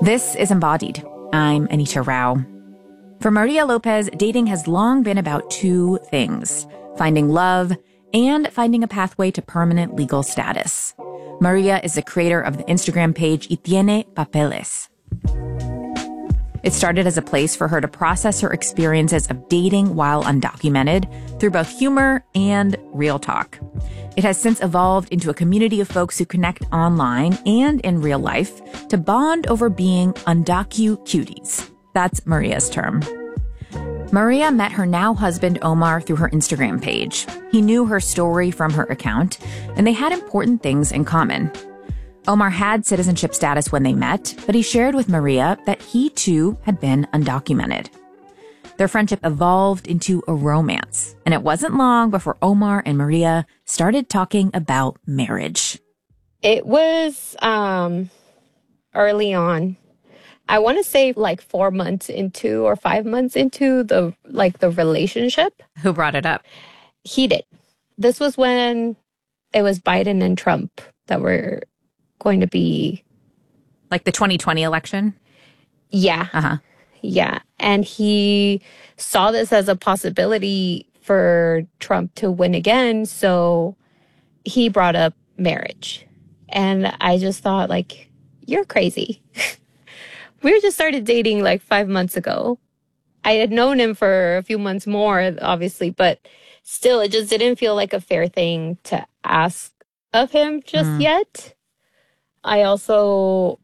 This is Embodied. I'm Anita Rao. For Maria Lopez, dating has long been about two things: finding love and finding a pathway to permanent legal status. Maria is the creator of the Instagram page Y Tiene Papeles. It started as a place for her to process her experiences of dating while undocumented through both humor and real talk. It has since evolved into a community of folks who connect online and in real life to bond over being undocu-cuties. That's Maria's term. Maria met her now husband Omar through her Instagram page. He knew her story from her account, and they had important things in common. Omar had citizenship status when they met, but he shared with Maria that he too had been undocumented. Their friendship evolved into a romance, and it wasn't long before Omar and Maria started talking about marriage. It was early on. I want to say like 4 months into or 5 months into the relationship. Who brought it up? He did. This was when it was Biden and Trump that were going to be... Like the 2020 election? Yeah. Uh-huh. Yeah. And he saw this as a possibility for Trump to win again. So he brought up marriage. And I just thought, like, you're crazy. We just started dating like 5 months ago. I had known him for a few months more, obviously, but still, it just didn't feel like a fair thing to ask of him just yet. I also...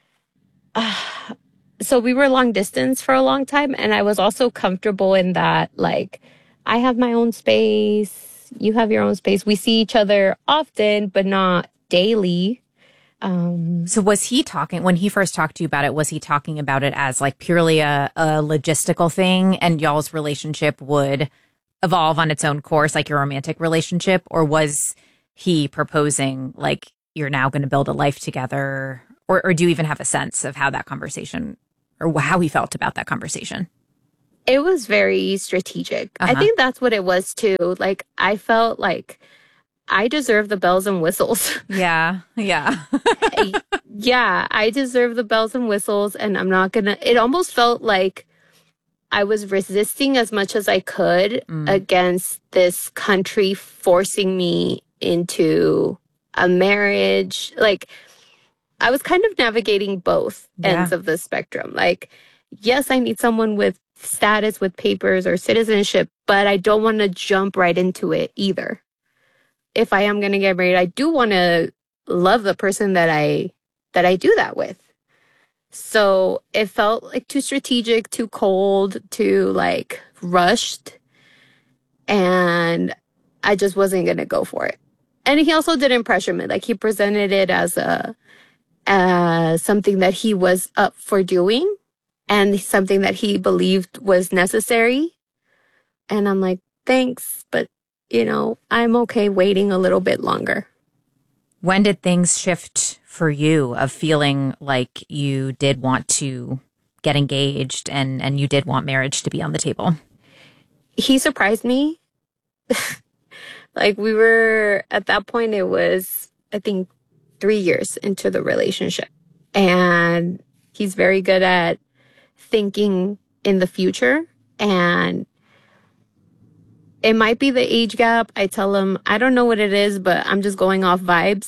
So we were long distance for a long time, and I was also comfortable in that, like, I have my own space, you have your own space. We see each other often, but not daily. So was he talking, when he first talked to you about it, was he talking about it as like purely a logistical thing and y'all's relationship would evolve on its own course, like your romantic relationship? Or was he proposing like you're now going to build a life together? Or do you even have a sense of how that conversation or how he felt about that conversation? It was very strategic. I think that's what it was too. Like, I felt like I deserve the bells and whistles. Yeah. Yeah, I deserve the bells and whistles, and I'm not gonna... It almost felt like I was resisting as much as I could against this country forcing me into a marriage. Like, I was kind of navigating both ends of the spectrum. Like, yes, I need someone with status, with papers or citizenship, but I don't want to jump right into it either. If I am going to get married, I do want to love the person that I do that with. So it felt like too strategic, too cold, too like rushed. And I just wasn't going to go for it. And he also didn't pressure me. Like, he presented it as something that he was up for doing and something that he believed was necessary. And I'm like, thanks, but, you know, I'm okay waiting a little bit longer. When did things shift for you of feeling like you did want to get engaged and you did want marriage to be on the table? He surprised me. Like, we were, at that point, it was, I think, 3 years into the relationship. And he's very good at thinking in the future. And it might be the age gap. I tell him, I don't know what it is, but I'm just going off vibes.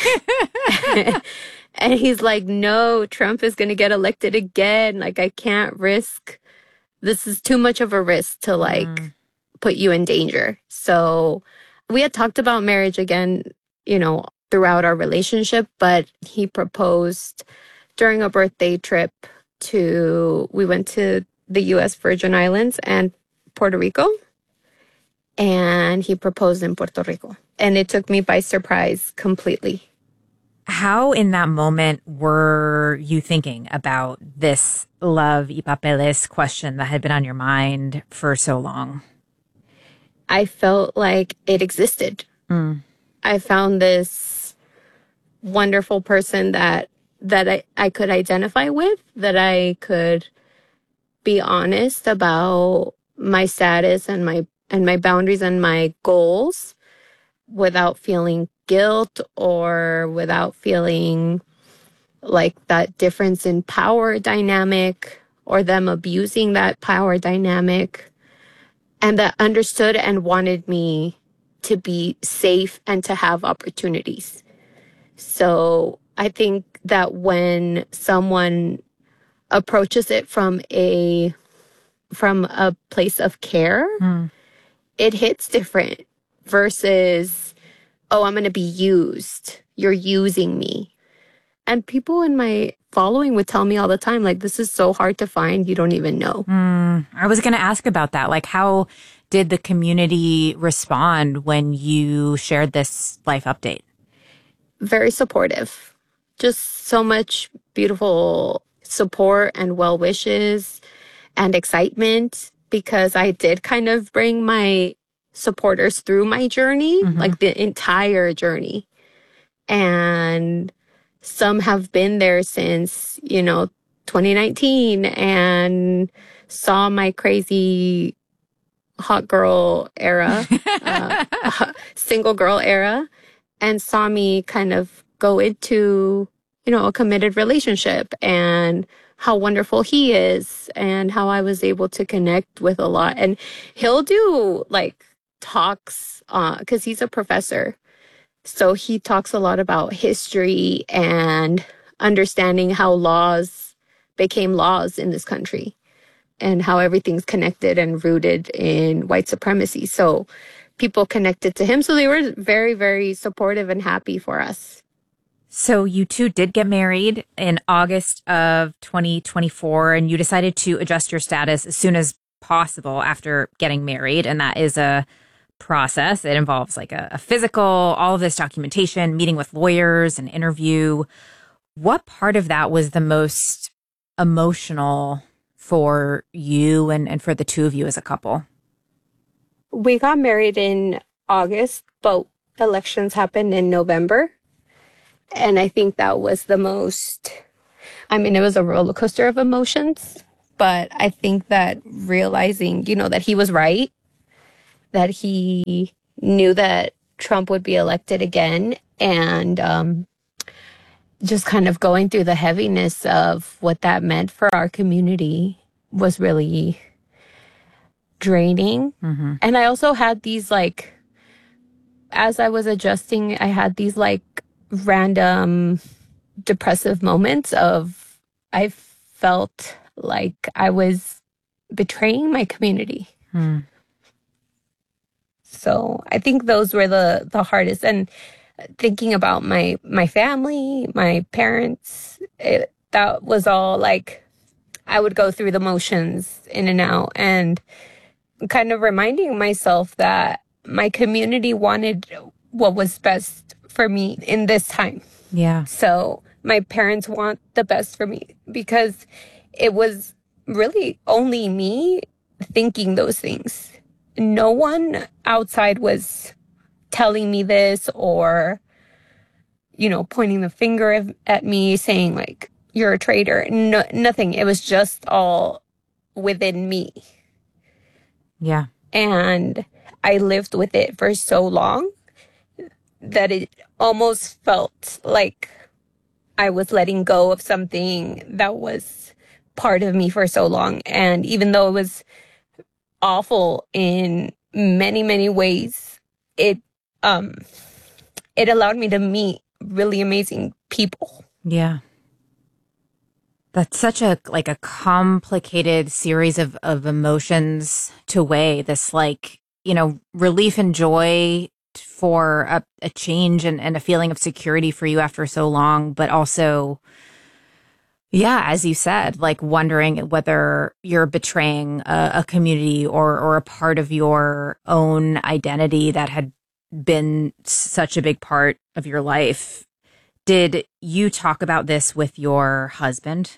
And he's like, no, Trump is going to get elected again. Like, I can't risk. This is too much of a risk to, like, put you in danger. So we had talked about marriage again, you know, throughout our relationship, but he proposed during a birthday trip we went to the U.S. Virgin Islands and Puerto Rico, and he proposed in Puerto Rico. And it took me by surprise completely. How in that moment were you thinking about this love y papeles question that had been on your mind for so long? I felt like it existed. I found this wonderful person that I could identify with, that I could be honest about my status and my boundaries and my goals without feeling guilt or without feeling like that difference in power dynamic or them abusing that power dynamic, and that understood and wanted me to be safe and to have opportunities. So I think that when someone approaches it from a place of care, it hits different versus, oh, I'm going to be used. You're using me. And people in my following would tell me all the time, like, this is so hard to find, you don't even know. I was going to ask about that. Like, how did the community respond when you shared this life update? Very supportive. Just so much beautiful support and well wishes and excitement, because I did kind of bring my supporters through my journey, like the entire journey. And some have been there since, 2019 and saw my crazy hot girl era, single girl era, and saw me kind of go into, a committed relationship and how wonderful he is and how I was able to connect with a lot. And he'll do like talks, 'cause he's a professor. So he talks a lot about history and understanding how laws became laws in this country and how everything's connected and rooted in white supremacy. So people connected to him. So they were very, very supportive and happy for us. So you two did get married in August of 2024, and you decided to adjust your status as soon as possible after getting married. And that is a process. It involves like a physical, all of this documentation, meeting with lawyers, an interview. What part of that was the most emotional for you and for the two of you as a couple? We got married in August, but elections happened in November. And I think that was the most, it was a roller coaster of emotions. But I think that realizing, that he was right, that he knew that Trump would be elected again, and just kind of going through the heaviness of what that meant for our community was really draining. And I also had these as I was adjusting, I had these random depressive moments of I felt like I was betraying my community. So I think those were the hardest. And thinking about my family, my parents, that was all I would go through the motions in and out, and kind of reminding myself that my community wanted what was best for me in this time. Yeah. So my parents want the best for me, because it was really only me thinking those things. No one outside was telling me this or, pointing the finger at me saying you're a traitor. No, nothing. It was just all within me. Yeah. And I lived with it for so long that it almost felt like I was letting go of something that was part of me for so long. And even though it was awful in many, many ways, it allowed me to meet really amazing people. Yeah. That's such a complicated series of emotions to weigh. This relief and joy for a change and a feeling of security for you after so long, but also, yeah, as you said, wondering whether you're betraying a community or a part of your own identity that had been such a big part of your life. Did you talk about this with your husband?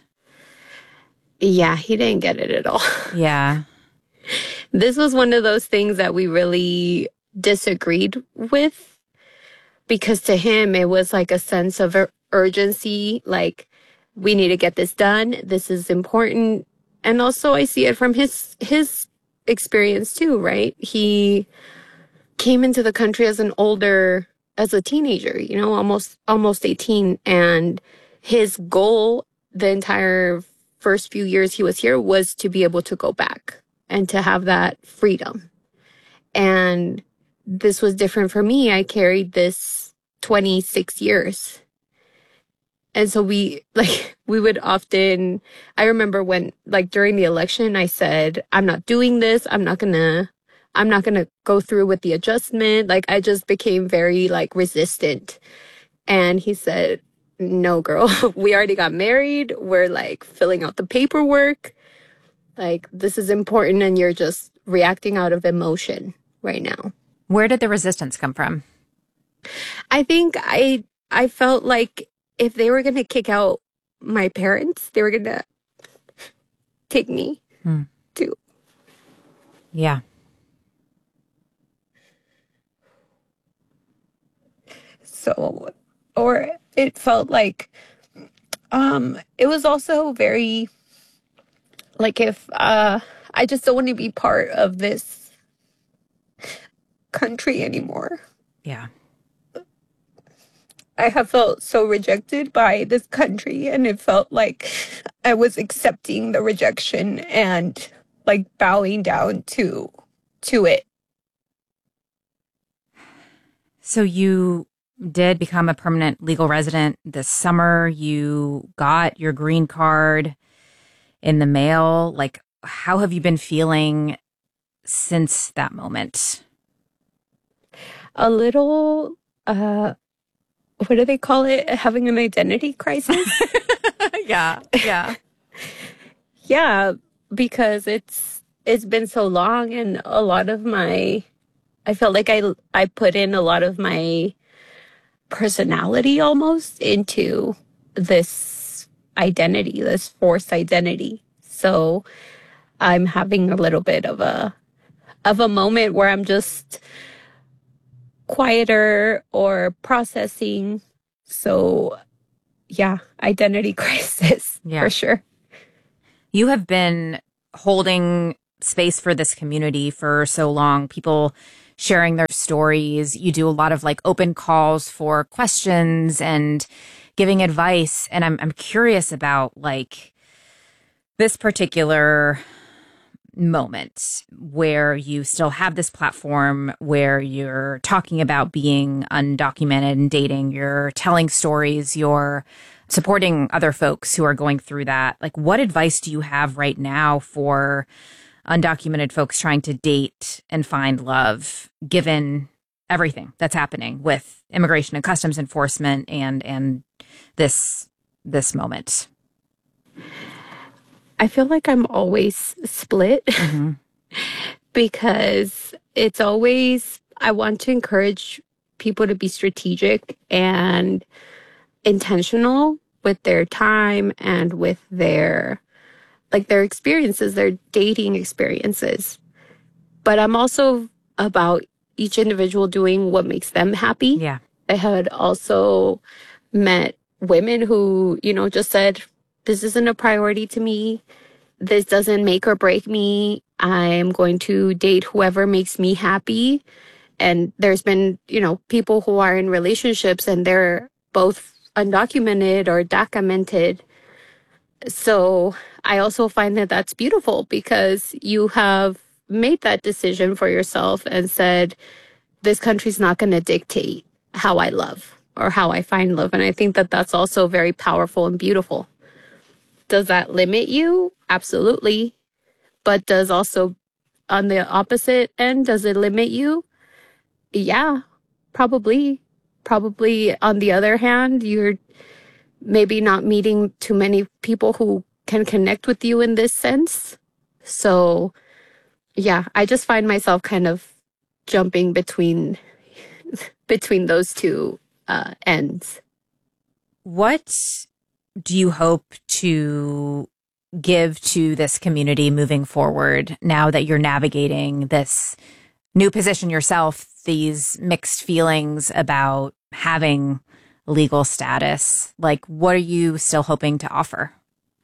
Yeah, he didn't get it at all. Yeah. This was one of those things that we really disagreed with, because to him, it was a sense of urgency, we need to get this done. This is important. And also I see it from his experience too, right? He came into the country as a teenager, almost 18. And his goal the entire first few years he was here was to be able to go back and to have that freedom. And this was different for me. I carried this 26 years. And so we would often, I remember when, like, during the election, I said, I'm not doing this. I'm not gonna go through with the adjustment. Like, I just became very, like, resistant. And he said, no, girl, we already got married. We're, like, filling out the paperwork. Like, this is important, and you're just reacting out of emotion right now. Where did the resistance come from? I think I felt like if they were going to kick out my parents, they were going to take me too. Yeah. So, or it felt like, it was also very, like, if, I just don't want to be part of this country anymore. Yeah. I have felt so rejected by this country, and it felt like I was accepting the rejection and, like, bowing down to it. So you did become a permanent legal resident this summer. You got your green card in the mail. Like, how have you been feeling since that moment? A little, what do they call it? Having an identity crisis? Yeah. Yeah, because it's been so long, and a lot of I felt like I put in a lot of my personality almost into this identity, this forced identity. So I'm having a little bit of a moment where I'm just quieter or processing. So yeah, identity crisis for sure. You have been holding space for this community for so long, people sharing their stories. You do a lot of, like, open calls for questions and giving advice. And I'm curious about, like, this particular moment where you still have this platform, where you're talking about being undocumented and dating, you're telling stories, you're supporting other folks who are going through that. Like, what advice do you have right now for undocumented folks trying to date and find love, given everything that's happening with immigration and customs enforcement and this moment? I feel like I'm always split because it's always, I want to encourage people to be strategic and intentional with their time and with their experiences, their dating experiences. But I'm also about each individual doing what makes them happy. Yeah. I had also met women who, just said, this isn't a priority to me. This doesn't make or break me. I'm going to date whoever makes me happy. And there's been, people who are in relationships and they're both undocumented or documented. So I also find that that's beautiful because you have made that decision for yourself and said, this country's not going to dictate how I love or how I find love. And I think that that's also very powerful and beautiful. Does that limit you? Absolutely. But does also, on the opposite end, does it limit you? Yeah, probably. Probably on the other hand, you're maybe not meeting too many people who can connect with you in this sense. So yeah, I just find myself kind of jumping between those two ends. What do you hope to give to this community moving forward now that you're navigating this new position yourself, these mixed feelings about having legal status? Like, what are you still hoping to offer?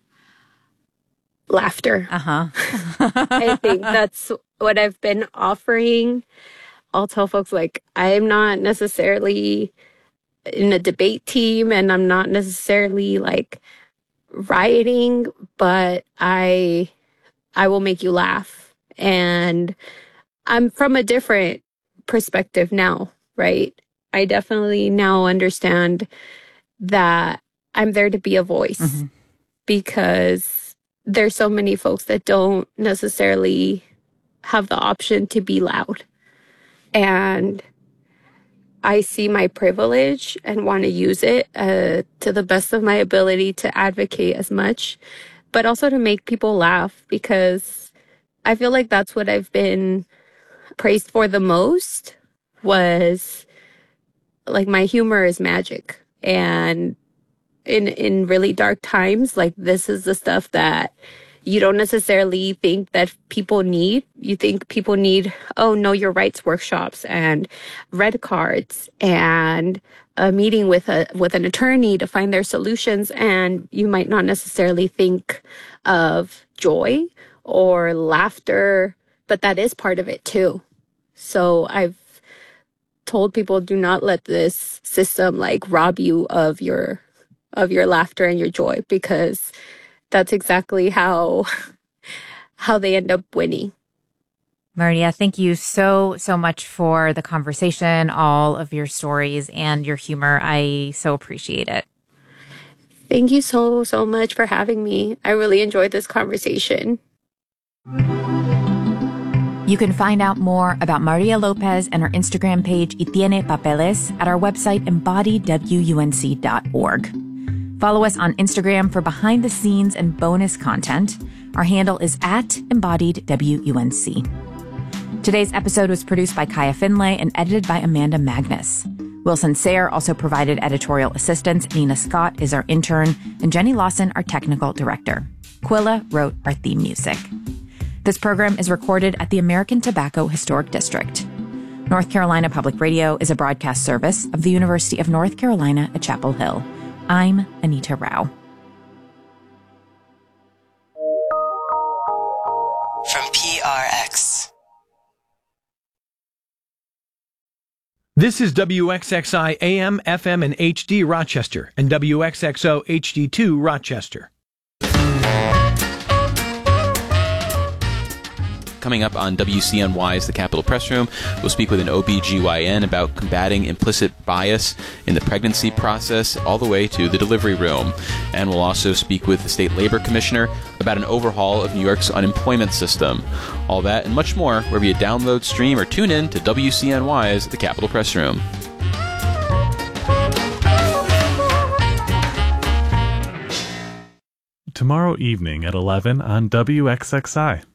Laughter. I think that's what I've been offering. I'll tell folks, like, I'm not necessarily in a debate team and I'm not necessarily like rioting, but I will make you laugh. And I'm from a different perspective now, right? I definitely now understand that I'm there to be a voice because there's so many folks that don't necessarily have the option to be loud. And I see my privilege and want to use it to the best of my ability to advocate as much, but also to make people laugh, because I feel like that's what I've been praised for the most, was like my humor is magic. And in really dark times, like this is the stuff that you don't necessarily think that people need. You think people need, know your rights workshops and red cards and a meeting with an attorney to find their solutions. And you might not necessarily think of joy or laughter, but that is part of it too. So I've told people, do not let this system like rob you of your laughter and your joy, because that's exactly how they end up winning. Maria, thank you so much for the conversation, all of your stories and your humor. I so appreciate it. Thank you so much for having me. I really enjoyed this conversation. You can find out more about Maria Lopez and her Instagram page, Y Tiene Papeles, at our website, embodiedwunc.org. Follow us on Instagram for behind the scenes and bonus content. Our handle is @embodiedwunc. Today's episode was produced by Kaya Finlay and edited by Amanda Magnus. Wilson Sayre also provided editorial assistance. Nina Scott is our intern, and Jenny Lawson, our technical director. Quilla wrote our theme music. This program is recorded at the American Tobacco Historic District. North Carolina Public Radio is a broadcast service of the University of North Carolina at Chapel Hill. I'm Anita Rao. From PRX. This is WXXI AM, FM, and HD Rochester, and WXXO HD2 Rochester. Coming up on WCNY's The Capitol Press Room, we'll speak with an OBGYN about combating implicit bias in the pregnancy process all the way to the delivery room. And we'll also speak with the State Labor Commissioner about an overhaul of New York's unemployment system. All that and much more wherever you download, stream, or tune in to WCNY's The Capitol Press Room. Tomorrow evening at 11 on WXXI.